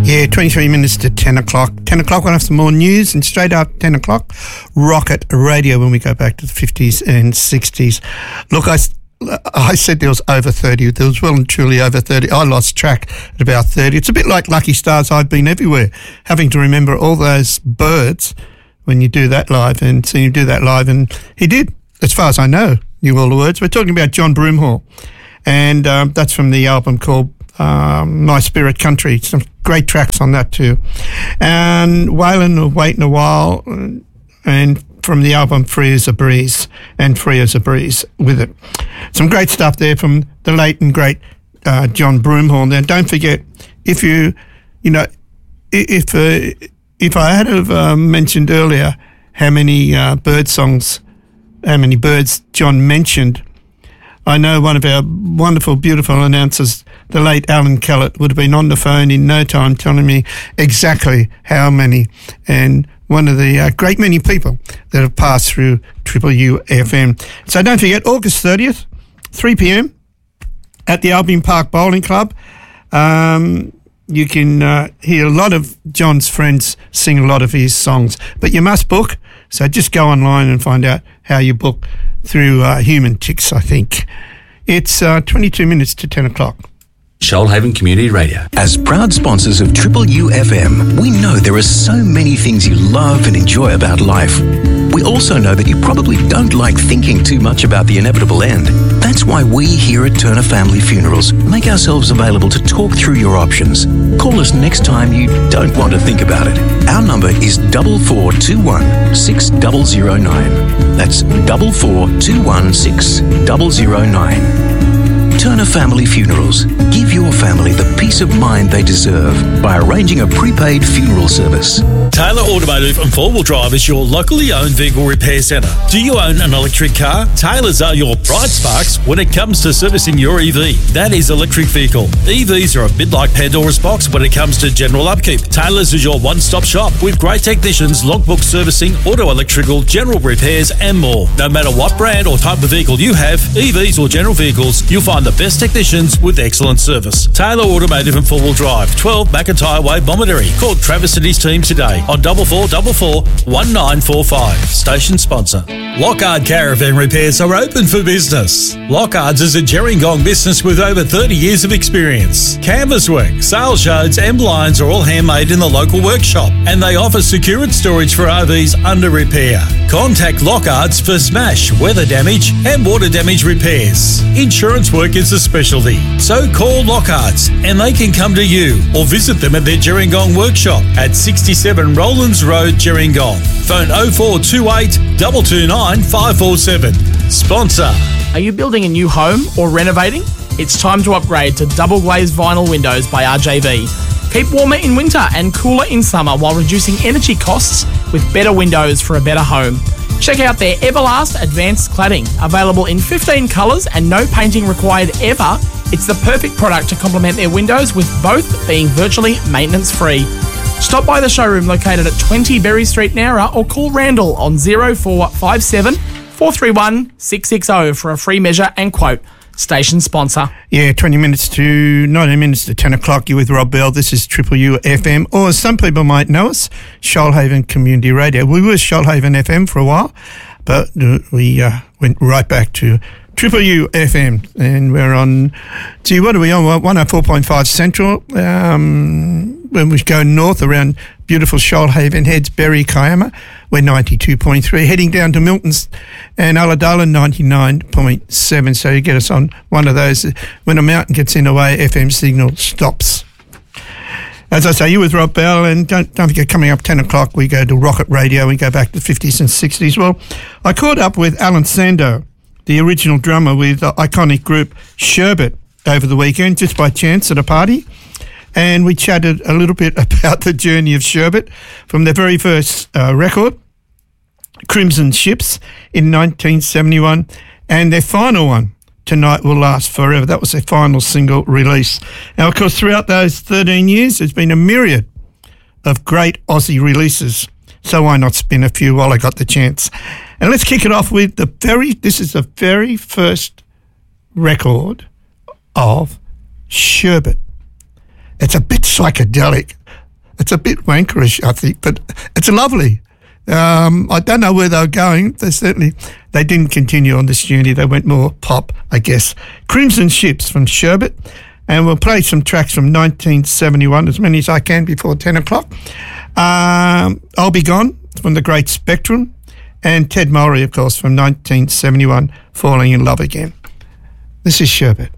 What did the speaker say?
Yeah, 23 minutes to 10 o'clock. 10 o'clock, we'll have some more news, and straight after 10 o'clock, Rocket Radio when we go back to the 50s and 60s. Look, I said there was over 30. There was well and truly over 30. I lost track at about 30. It's a bit like Lucky Stars. I've been everywhere, having to remember all those birds when you do that live, and so you do that live, and he did, as far as I know, knew all the words. We're talking about John Broomhall, and that's from the album called My Spirit Country. Some great tracks on that too. And Waylon of Waiting a While, and from the album Free as a Breeze, and Free as a Breeze with it. Some great stuff there from the late and great John Broomhall. Now, don't forget, if I had have mentioned earlier how many birds John mentioned, I know one of our wonderful, beautiful announcers, the late Alan Kellett, would have been on the phone in no time telling me exactly how many, and one of the great many people that have passed through Triple U FM. So don't forget, August 30th, 3 p.m. at the Albion Park Bowling Club. You can hear a lot of John's friends sing a lot of his songs, but you must book, so just go online and find out how you book through Human Ticks, I think. It's 22 minutes to 10 o'clock. Shoalhaven Community Radio. As proud sponsors of Triple U FM, we know there are so many things you love and enjoy about life. We also know that you probably don't like thinking too much about the inevitable end. That's why we here at Turner Family Funerals make ourselves available to talk through your options. Call us next time you don't want to think about it. Our number is 4421 6009. That's 4421 6009. Turner Family Funerals. Give your family the peace of mind they deserve by arranging a prepaid funeral service. Taylor Automotive and 4-Wheel Drive is your locally owned vehicle repair centre. Do you own an electric car? Taylor's are your bright sparks when it comes to servicing your EV. That is electric vehicle. EVs are a bit like Pandora's box when it comes to general upkeep. Taylor's is your one-stop shop with great technicians, logbook servicing, auto electrical, general repairs and more. No matter what brand or type of vehicle you have, EVs or general vehicles, you'll find the best technicians with excellent service. Taylor Automotive and 4-Wheel Drive, 12 McIntyre Way, Bomaderry. Call Travis and his team today on 4444 1945. Station sponsor. Lockhart Caravan Repairs are open for business. Lockhart's is a Gerringong business with over 30 years of experience. Canvas work, sales yards and blinds are all handmade in the local workshop, and they offer secured storage for RVs under repair. Contact Lockhart's for smash, weather damage and water damage repairs. Insurance work is a specialty, so call Lockhart's and they can come to you or visit them at their Gerringong workshop at 67 Rowlands Road, Gerringong. Phone 0428 229 547. Sponsor. Are you building a new home or renovating? It's time to upgrade to double glazed vinyl windows by RJV. Keep warmer in winter and cooler in summer while reducing energy costs with better windows for a better home. Check out their Everlast Advanced Cladding, available in 15 colours and no painting required ever. It's the perfect product to complement their windows, with both being virtually maintenance-free. Stop by the showroom located at 20 Berry Street, Nowra, or call Randall on 0457 431 660 for a free measure and quote. Station sponsor. Yeah, 19 minutes to 10 o'clock. You're with Rob Bell. This is Triple U FM, or as some people might know us, Shoalhaven Community Radio. We were Shoalhaven FM for a while, but we went right back to Triple U FM, and we're on, what are we on? 104.5 Central. When we go north around beautiful Shoalhaven Heads, Berry, Kiama, we're 92.3. Heading down to Milton's and Ulladulla, 99.7. So you get us on one of those. When a mountain gets in the way, FM signal stops. As I say, you with Rob Bell, and don't forget, coming up 10 o'clock, we go to Rocket Radio. We go back to the 50s and 60s. Well, I caught up with Alan Sando, the original drummer with the iconic group Sherbet, over the weekend, just by chance at a party. And we chatted a little bit about the journey of Sherbet from their very first record, Crimson Ships, in 1971, and their final one, Tonight Will Last Forever. That was their final single release. Now, of course, throughout those 13 years, there's been a myriad of great Aussie releases. So why not spin a few while I got the chance? And let's kick it off with this is the very first record of Sherbet. It's a bit psychedelic, It's a bit wankerish, I think, but it's lovely. I don't know where they were going. They didn't continue on this journey. They went more pop, I guess. Crimson Ships from Sherbet. And we'll play some tracks from 1971, as many as I can before 10 o'clock. I'll Be Gone from the Great Spectrum. And Ted Mowry, of course, from 1971, Falling in Love Again. This is Sherbet.